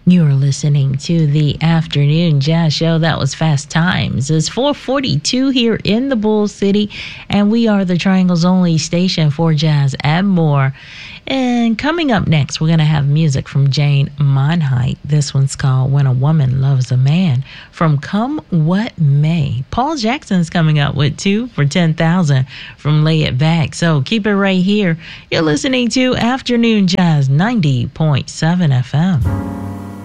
You're listening to the Afternoon Jazz Show. That was Fast Times. It's 4:42 here in the Bull City, and we are the Triangle's only station for jazz and more. And coming up next, we're going to have music from Jane Monheit. This one's called When a Woman Loves a Man from Come What May. Paul Jackson's coming up with 2 for $10,000 from Lay It Back. So keep it right here. You're listening to Afternoon Jazz 90.7 FM.